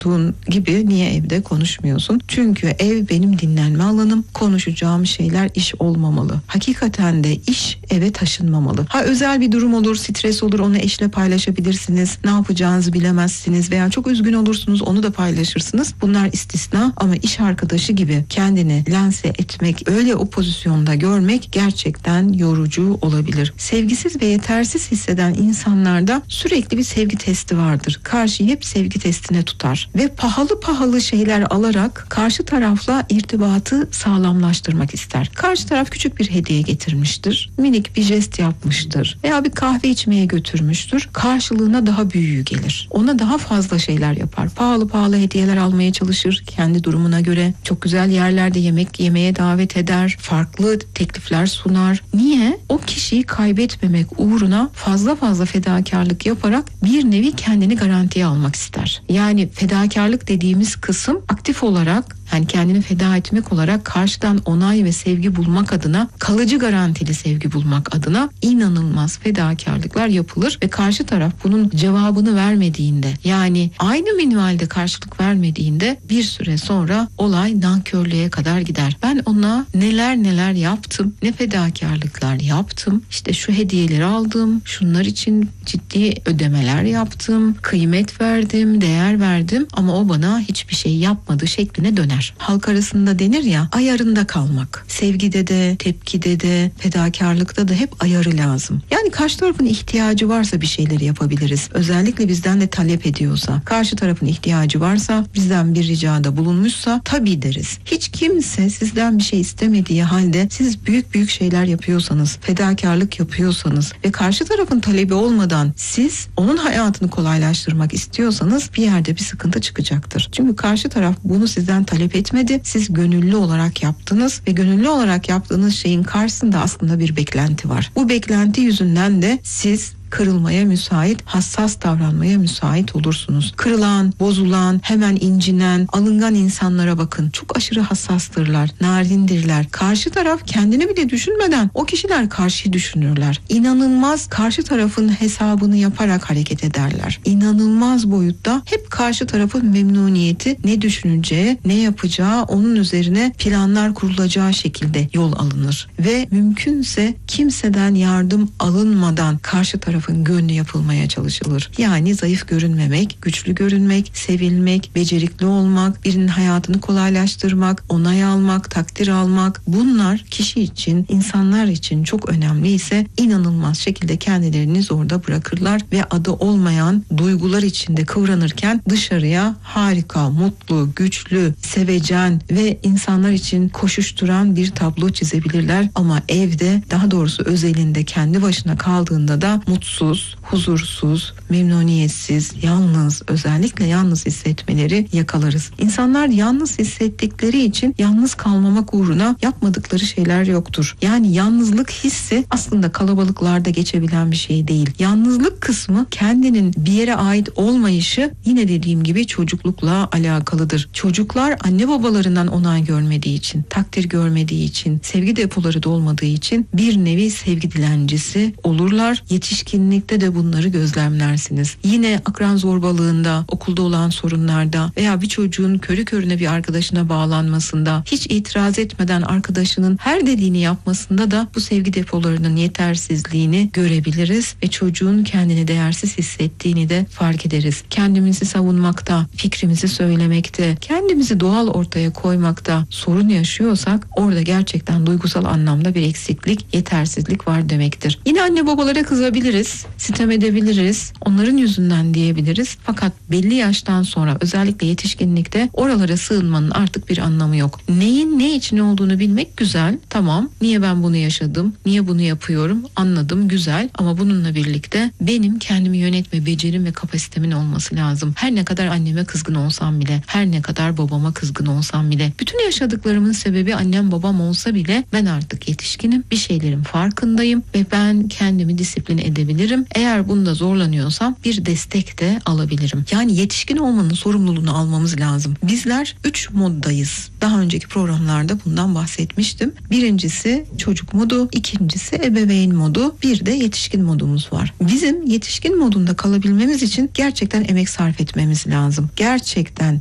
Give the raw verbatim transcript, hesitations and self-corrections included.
konuştuğun gibi niye evde konuşmuyorsun? Çünkü ev benim dinlenme alanım. Konuşacağım şeyler iş olmamalı. Hakikaten de iş eve taşınmamalı. Ha özel bir durum olur, stres olur, onu eşle paylaşabilirsiniz. Ne yapacağınızı bilemezsiniz veya çok üzgün olursunuz, onu da paylaşırsınız. Bunlar istisna ama iş arkadaşı gibi kendini lanse etmek, öyle o pozisyonda görmek gerçekten yorucu olabilir. Sevgisiz ve yetersiz hisseden insanlarda sürekli bir sevgi testi vardır. Karşıyı hep sevgi testine tutar ve pahalı pahalı şeyler alarak karşı tarafla irtibatı sağlamlaştırmak ister. Karşı taraf küçük bir hediye getirmiştir, minik bir jest yapmıştır veya bir kahve içmeye götürmüştür. Karşılığına daha büyüğü gelir. Ona daha fazla şeyler yapar. Pahalı pahalı hediyeler almaya çalışır kendi durumuna göre. Çok güzel yerlerde yemek yemeye davet eder. Farklı teklifler sunar. Niye? O kişiyi kaybetmemek uğruna fazla fazla fedakarlık yaparak bir nevi kendini garantiye almak ister. Yani fedakarlık dediğimiz kısım aktif olarak, yani kendini feda etmek olarak karşıdan onay ve sevgi bulmak adına, kalıcı garantili sevgi bulmak adına inanılmaz fedakarlıklar yapılır ve karşı taraf bunun cevabını vermediğinde, yani aynı minvalde karşılık vermediğinde bir süre sonra olay nankörlüğe kadar gider. Ben ona neler neler yaptım, ne fedakarlıklar yaptım, işte şu hediyeleri aldım, şunlar için ciddi ödemeler yaptım, kıymet verdim, değer verdim ama o bana hiçbir şey yapmadı şekline döner. Halk arasında denir ya, ayarında kalmak. Sevgide de, tepkide de, fedakarlıkta da hep ayarı lazım. Yani karşı tarafın ihtiyacı varsa bir şeyleri yapabiliriz. Özellikle bizden de talep ediyorsa, karşı tarafın ihtiyacı varsa, bizden bir ricada bulunmuşsa tabii deriz. Hiç kimse sizden bir şey istemediği halde siz büyük büyük şeyler yapıyorsanız, fedakarlık yapıyorsanız ve karşı tarafın talebi olmadan siz onun hayatını kolaylaştırmak istiyorsanız bir yerde bir sıkıntı çıkacaktır. Çünkü karşı taraf bunu sizden talep etmedi. Siz gönüllü olarak yaptınız ve gönüllü olarak yaptığınız şeyin karşısında aslında bir beklenti var. Bu beklenti yüzünden de siz kırılmaya müsait, hassas davranmaya müsait olursunuz. Kırılan, bozulan, hemen incinen, alıngan insanlara bakın. Çok aşırı hassastırlar, narindirler. Karşı taraf kendini bile düşünmeden o kişiler karşıyı düşünürler. İnanılmaz karşı tarafın hesabını yaparak hareket ederler. İnanılmaz boyutta hep karşı tarafın memnuniyeti, ne düşüneceği, ne yapacağı, onun üzerine planlar kurulacağı şekilde yol alınır. Ve mümkünse kimseden yardım alınmadan karşı taraf gönlü yapılmaya çalışılır. Yani zayıf görünmemek, güçlü görünmek, sevilmek, becerikli olmak, birinin hayatını kolaylaştırmak, onay almak, takdir almak, bunlar kişi için, insanlar için çok önemliyse inanılmaz şekilde kendilerini zorda bırakırlar ve adı olmayan duygular içinde kıvranırken dışarıya harika, mutlu, güçlü, sevecen ve insanlar için koşuşturan bir tablo çizebilirler. Ama evde, daha doğrusu özelinde kendi başına kaldığında da mutsuz, huzursuz, memnuniyetsiz, yalnız, özellikle yalnız hissetmeleri yakalarız. İnsanlar yalnız hissettikleri için yalnız kalmamak uğruna yapmadıkları şeyler yoktur. Yani yalnızlık hissi aslında kalabalıklarda geçebilen bir şey değil. Yalnızlık kısmı kendinin bir yere ait olmayışı, yine dediğim gibi çocuklukla alakalıdır. Çocuklar anne babalarından onay görmediği için, takdir görmediği için, sevgi depoları dolmadığı için bir nevi sevgi dilencisi olurlar. Yetişkinlikte de bunları gözlemlersiniz. Yine akran zorbalığında, okulda olan sorunlarda veya bir çocuğun körü körüne bir arkadaşına bağlanmasında, hiç itiraz etmeden arkadaşının her dediğini yapmasında da bu sevgi depolarının yetersizliğini görebiliriz ve çocuğun kendini değersiz hissettiğini de fark ederiz. Kendimizi savunmakta, fikrimizi söylemekte, kendimizi doğal ortaya koymakta sorun yaşıyorsak orada gerçekten duygusal anlamda bir eksiklik, yetersizlik var demektir. Yine anne babalara kızabiliriz, sitem edebiliriz, onların yüzünden diyebiliriz. Fakat belli yaştan sonra, özellikle yetişkinlikte, oralara sığınmanın artık bir anlamı yok. Neyin ne için olduğunu bilmek güzel, tamam. Niye ben bunu yaşadım, niye bunu yapıyorum, anladım, güzel. Ama bununla birlikte benim kendimi yönetme becerim ve kapasitemin olması lazım. Her ne kadar anneme kızgın olsam bile, her ne kadar babama kızgın olsam bile, bütün yaşadıklarımın sebebi annem babam olsa bile ben artık yetişkinim, bir şeylerin farkındayım ve ben kendimi disiplin edebilirim. alabilirim. Eğer bunda zorlanıyorsam bir destek de alabilirim. Yani yetişkin olmanın sorumluluğunu almamız lazım. Bizler üç moddayız. Daha önceki programlarda bundan bahsetmiştim. Birincisi çocuk modu, ikincisi ebeveyn modu, bir de yetişkin modumuz var. Bizim yetişkin modunda kalabilmemiz için gerçekten emek sarf etmemiz lazım. Gerçekten